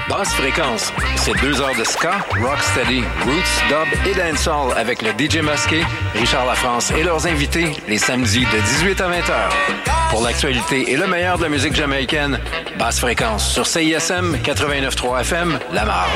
Basse fréquence, c'est 2 heures de ska, rocksteady, roots, dub et dancehall avec le DJ Musqué, Richard Lafrance et leurs invités les samedis de 18 à 20 heures. Pour l'actualité et le meilleur de la musique jamaïcaine, Basse fréquence sur CISM 89.3 FM, La Marge.